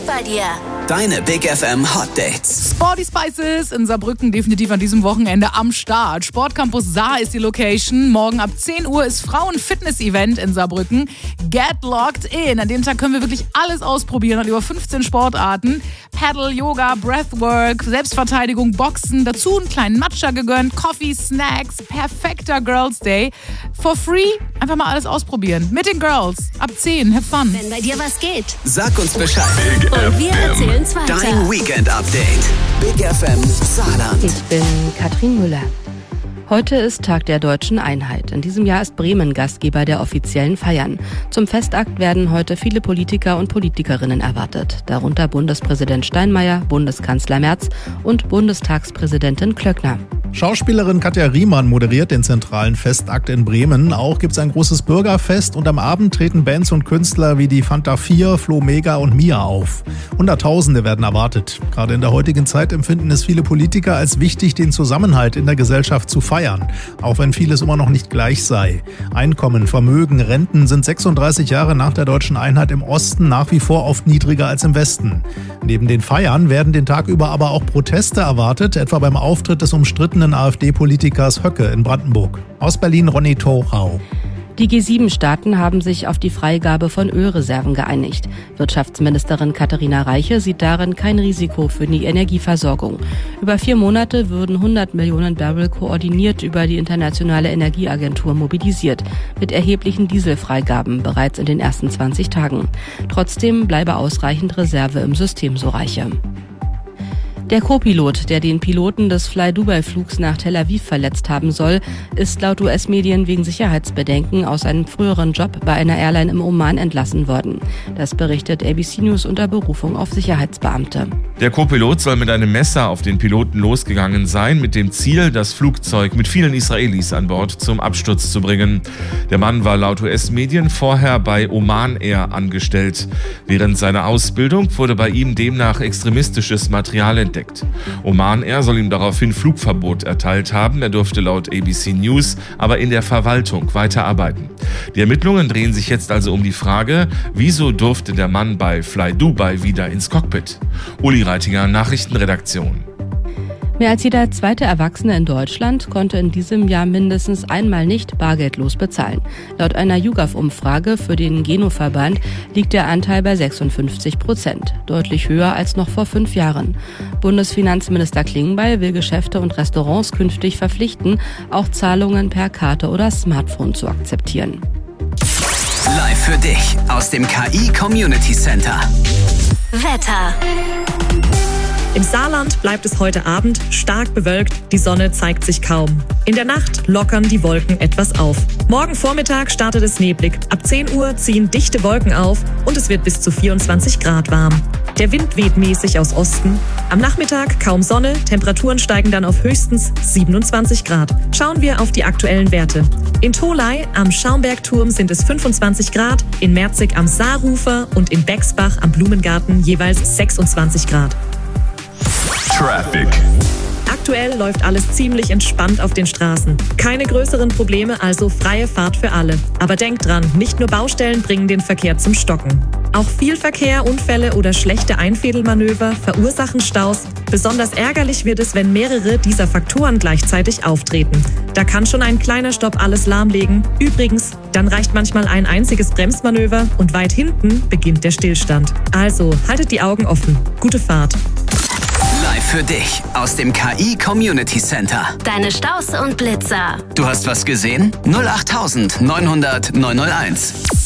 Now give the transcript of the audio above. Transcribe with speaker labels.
Speaker 1: liegt bei dir.
Speaker 2: Deine Big FM Hot Dates.
Speaker 3: Sporty Spices in Saarbrücken definitiv an diesem Wochenende am Start. Sportcampus Saar ist die Location. Morgen ab 10 Uhr ist Frauen-Fitness-Event in Saarbrücken. Get locked in. An dem Tag können wir wirklich alles ausprobieren und über 15 Sportarten. Paddle, Yoga, Breathwork, Selbstverteidigung, Boxen. Dazu einen kleinen Matcha gegönnt. Coffee, Snacks. Perfekter Girls Day. For free. Einfach mal alles ausprobieren. Mit den Girls. Ab 10. Have fun.
Speaker 1: Wenn bei dir was geht.
Speaker 2: Sag uns Bescheid.
Speaker 1: Und wir erzählen's weiter.
Speaker 2: Dein Weekend-Update. Big FM Saarland.
Speaker 4: Ich bin Katrin Müller. Heute ist Tag der Deutschen Einheit. In diesem Jahr ist Bremen Gastgeber der offiziellen Feiern. Zum Festakt werden heute viele Politiker und Politikerinnen erwartet. Darunter Bundespräsident Steinmeier, Bundeskanzler Merz und Bundestagspräsidentin Klöckner.
Speaker 5: Schauspielerin Katja Riemann moderiert den zentralen Festakt in Bremen. Auch gibt es ein großes Bürgerfest und am Abend treten Bands und Künstler wie die Fanta 4, Flo Mega und Mia auf. Hunderttausende werden erwartet. Gerade in der heutigen Zeit empfinden es viele Politiker als wichtig, den Zusammenhalt in der Gesellschaft zu feiern, auch wenn vieles immer noch nicht gleich sei. Einkommen, Vermögen, Renten sind 36 Jahre nach der Deutschen Einheit im Osten nach wie vor oft niedriger als im Westen. Neben den Feiern werden den Tag über aber auch Proteste erwartet, etwa beim Auftritt des umstrittenen AfD-Politikers Höcke in Brandenburg. Aus Berlin Ronny Thorau.
Speaker 4: Die G7-Staaten haben sich auf die Freigabe von Ölreserven geeinigt. Wirtschaftsministerin Katharina Reiche sieht darin kein Risiko für die Energieversorgung. Über 4 Monate würden 100 Millionen Barrel koordiniert über die Internationale Energieagentur mobilisiert, mit erheblichen Dieselfreigaben bereits in den ersten 20 Tagen. Trotzdem bleibe ausreichend Reserve im System, so Reiche. Der Co-Pilot, der den Piloten des Fly-Dubai-Flugs nach Tel Aviv verletzt haben soll, ist laut US-Medien wegen Sicherheitsbedenken aus einem früheren Job bei einer Airline im Oman entlassen worden. Das berichtet ABC News unter Berufung auf Sicherheitsbeamte.
Speaker 6: Der Co-Pilot soll mit einem Messer auf den Piloten losgegangen sein, mit dem Ziel, das Flugzeug mit vielen Israelis an Bord zum Absturz zu bringen. Der Mann war laut US-Medien vorher bei Oman Air angestellt. Während seiner Ausbildung wurde bei ihm demnach extremistisches Material entdeckt. Oman Air soll ihm daraufhin Flugverbot erteilt haben. Er durfte laut ABC News aber in der Verwaltung weiterarbeiten. Die Ermittlungen drehen sich jetzt also um die Frage, wieso durfte der Mann bei Fly Dubai wieder ins Cockpit? Uli Reitinger, Nachrichtenredaktion.
Speaker 4: Mehr als jeder zweite Erwachsene in Deutschland konnte in diesem Jahr mindestens einmal nicht bargeldlos bezahlen. Laut einer YouGov-Umfrage für den Geno-Verband liegt der Anteil bei 56%, deutlich höher als noch vor 5 Jahren. Bundesfinanzminister Klingbeil will Geschäfte und Restaurants künftig verpflichten, auch Zahlungen per Karte oder Smartphone zu akzeptieren.
Speaker 2: Live für dich aus dem KI Community Center.
Speaker 1: Wetter.
Speaker 7: Im Saarland bleibt es heute Abend stark bewölkt, die Sonne zeigt sich kaum. In der Nacht lockern die Wolken etwas auf. Morgen Vormittag startet es neblig. Ab 10 Uhr ziehen dichte Wolken auf und es wird bis zu 24 Grad warm. Der Wind weht mäßig aus Osten. Am Nachmittag kaum Sonne, Temperaturen steigen dann auf höchstens 27 Grad. Schauen wir auf die aktuellen Werte. In Tholey am Schaumbergturm sind es 25 Grad, in Merzig am Saarufer und in Bexbach am Blumengarten jeweils 26 Grad.
Speaker 8: Traffic.
Speaker 7: Aktuell läuft alles ziemlich entspannt auf den Straßen. Keine größeren Probleme, also freie Fahrt für alle. Aber denkt dran, nicht nur Baustellen bringen den Verkehr zum Stocken. Auch viel Verkehr, Unfälle oder schlechte Einfädelmanöver verursachen Staus. Besonders ärgerlich wird es, wenn mehrere dieser Faktoren gleichzeitig auftreten. Da kann schon ein kleiner Stopp alles lahmlegen. Übrigens, dann reicht manchmal ein einziges Bremsmanöver und weit hinten beginnt der Stillstand. Also, haltet die Augen offen. Gute Fahrt.
Speaker 2: Live für dich aus dem KI Community Center.
Speaker 1: Deine Staus und Blitzer.
Speaker 2: Du hast was gesehen? 08900 901.